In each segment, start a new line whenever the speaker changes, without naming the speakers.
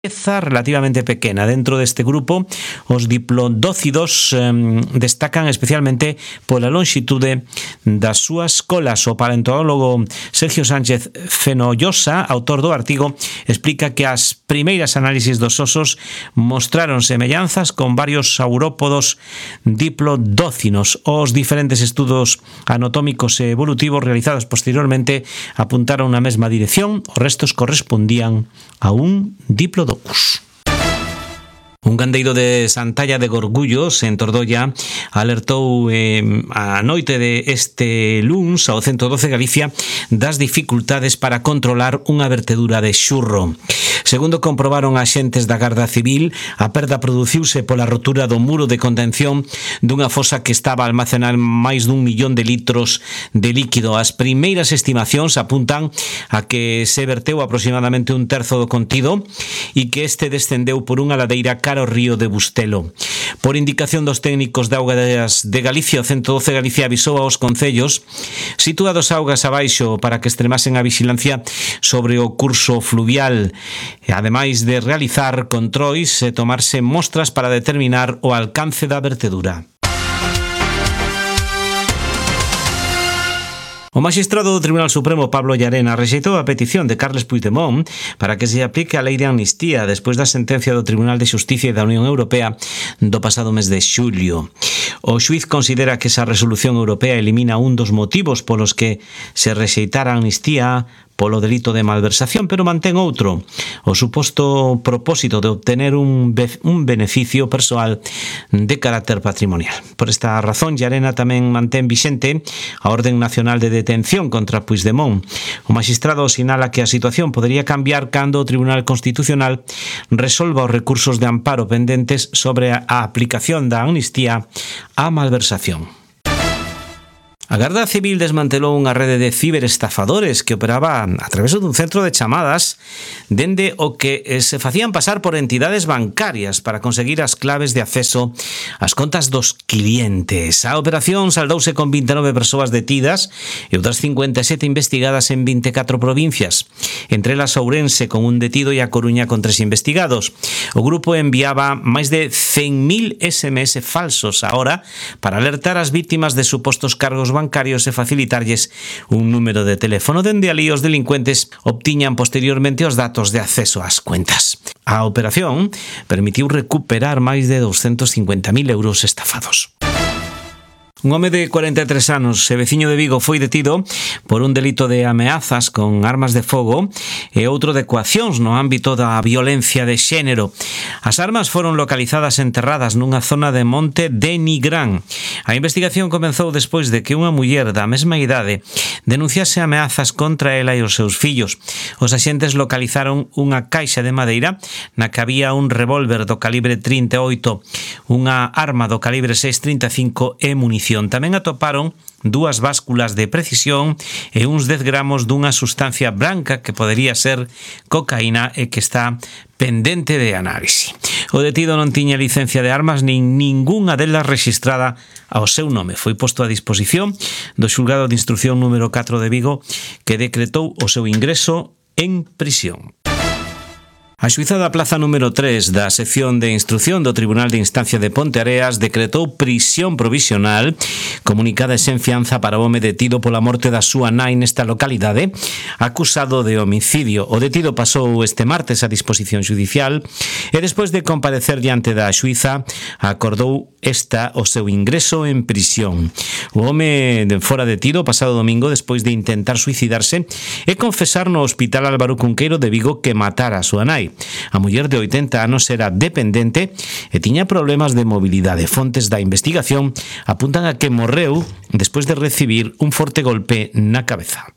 Pieza relativamente pequena. Dentro deste grupo, os diplodócidos destacan especialmente pola lonxitude das súas colas. O paleontólogo Sergio Sánchez Fenollosa, autor do artigo, explica que as primeiras análisis dos osos mostraron semellanzas con varios saurópodos diplodócinos. Os diferentes estudos anatómicos e evolutivos realizados posteriormente apuntaron na mesma dirección. Os restos correspondían a un diplodocus. Un gandeiro de Santalla de Gorgullos, en Tordolla, alertou a noite de este luns ao 112 Galicia das dificultades para controlar unha vertedura de xurro. Segundo comprobaron axentes da Garda Civil, a perda produciuse pola rotura do muro de contención dunha fosa que estaba a almacenar máis dun millón de litros de líquido. As primeiras estimacións apuntan a que se verteu aproximadamente un terzo do contido e que este descendeu por unha ladeira cara ao río de Bustelo. Por indicación dos técnicos de Augas de Galicia, o 112 Galicia avisou aos concellos situados augas abaixo para que extremasen a vigilancia sobre o curso fluvial, ademais de realizar controis e tomarse mostras para determinar o alcance da vertedura. O magistrado do Tribunal Supremo Pablo Llarena rexeitou a petición de Carles Puigdemont para que se aplique a lei de amnistía despois da sentencia do Tribunal de Xusticia da Unión Europea do pasado mes de xullo. O xuiz considera que esa resolución europea elimina un dos motivos polos que se rexeitara a amnistía polo delito de malversación, pero mantén outro, o suposto propósito de obtener un beneficio persoal de carácter patrimonial. Por esta razón, Llarena tamén mantén vixente a Orden Nacional de Detención contra Puigdemont. O magistrado sinala que a situación podería cambiar cando o Tribunal Constitucional resolva os recursos de amparo pendentes sobre a aplicación da amnistía á malversación. A Garda Civil desmantelou unha rede de ciberestafadores que operaba a través dun centro de chamadas dende o que se facían pasar por entidades bancarias para conseguir as claves de acceso ás contas dos clientes. A operación saldouse con 29 persoas detidas e outras 57 investigadas en 24 provincias, entre elas Ourense con un detido e a Coruña con 3 investigados. O grupo enviaba máis de 100.000 SMS falsos a hora para alertar as vítimas de supostos cargos bancarios e facilitarlles un número de teléfono. Dende alí os delincuentes obtiñan posteriormente os datos de acceso ás cuentas. A operación permitiu recuperar máis de 250.000 euros estafados. Un home de 43 anos e veciño de Vigo foi detido por un delito de ameazas con armas de fogo e outro de coaccións no ámbito da violencia de xénero. As armas foron localizadas enterradas nunha zona de Monte de Nigrán. A investigación comezou despois de que unha muller da mesma idade denunciase ameazas contra ela e os seus fillos. Os axentes localizaron unha caixa de madeira na que había un revólver do calibre 38, unha arma do calibre 6,35 e munición. Tamén atoparon 2 básculas de precisión e uns 10 gramos dunha sustancia branca que podería ser cocaína e que está pendente de análise. O detido non tiña licencia de armas nin ningunha delas rexistrada ao seu nome. Foi posto a disposición do xulgado de instrucción número 4 de Vigo, que decretou o seu ingreso en prisión. A xuíza da plaza número 3 da sección de instrucción do Tribunal de Instancia de Ponteareas decretou prisión provisional comunicada e sen fianza para o home detido pola morte da súa nai nesta localidade, acusado de homicidio. O detido pasou este martes a disposición judicial e despois de comparecer diante da xuíza acordou esta o seu ingreso en prisión. O home fora detido pasado domingo despois de intentar suicidarse e confesar no Hospital Álvaro Cunqueiro de Vigo que matara a súa nai. A muller de 80 anos era dependente e tiña problemas de mobilidade. Fontes da investigación apuntan a que morreu despois de recibir un forte golpe na cabeza.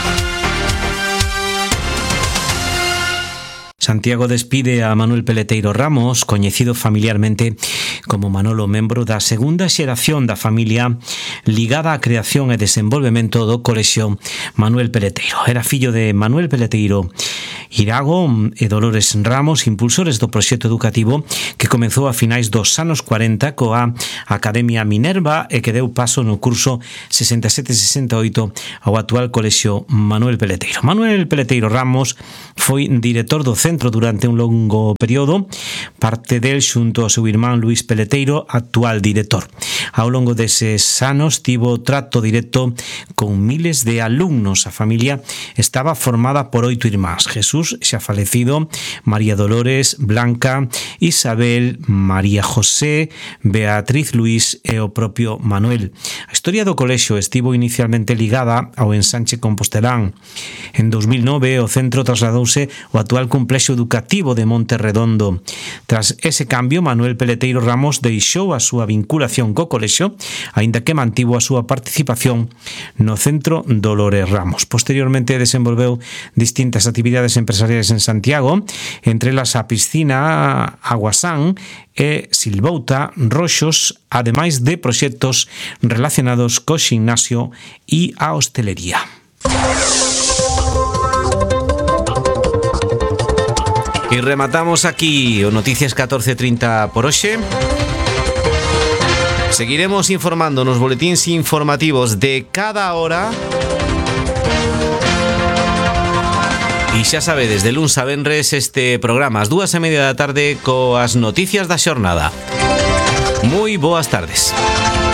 Santiago despide a Manuel Peleteiro Ramos, coñecido familiarmente como Manolo, membro da segunda xeración da familia ligada á creación e desenvolvemento do Colexio Manuel Peleteiro. Era fillo de Manuel Peleteiro Irago e Dolores Ramos, impulsores do proxecto educativo que comezou a finais dos anos 40 coa Academia Minerva e que deu paso no curso 67-68 ao actual Colexio Manuel Peleteiro. Manuel Peleteiro Ramos foi director do centro durante un longo período, parte del xunto ao seu irmán Luís Peleteiro, actual director. Ao longo deses anos tivo trato directo con miles de alumnos. A familia estaba formada por 8 irmáns: Jesús, xa falecido, María Dolores, Blanca, Isabel, María José, Beatriz, Luís e o propio Manuel. A historia do colexio estivo inicialmente ligada ao ensanche compostelán. En 2009 o centro trasladouse ao actual complexo educativo de Monte Redondo. Tras ese cambio, Manuel Peleteiro Ramos deixou a súa vinculación co colexio, aínda que mantivo a súa participación no centro Dolores Ramos. Posteriormente desenvolveu distintas actividades empresariais en Santiago, entre elas a piscina Aguasán e Silvouta Roxos, ademais de proxectos relacionados co ximnasio e a hostelería. E rematamos aquí o Noticias 14:30 por hoxe. Seguiremos informando nos boletíns informativos de cada hora. E xa sabedes, de luns a venres este programa ás 2:30 da tarde coas noticias da xornada. Moi boas tardes.